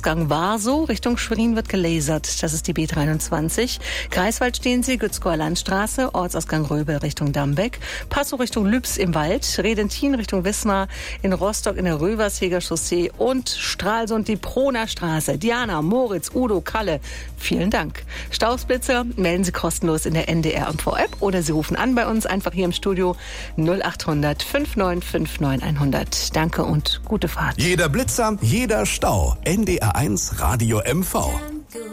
Ausgang Warsow Richtung Schwerin wird gelasert. Das ist die B23. Greifswald stehen Sie, Gützkower Landstraße, Ortsausgang Röbel Richtung Dambeck, Passow Richtung Lübs im Wald, Redentin Richtung Wismar, in Rostock in der Röversheger Chaussee und Stralsund die Proner Straße. Diana, Moritz, Udo, Kalle, vielen Dank. Stausblitzer melden Sie kostenlos in der NDR MV-App oder Sie rufen an bei uns einfach hier im Studio 0800 5959 100. Danke und gute Fahrt. Jeder Blitzer, jeder Stau. NDR 1 Radio MV.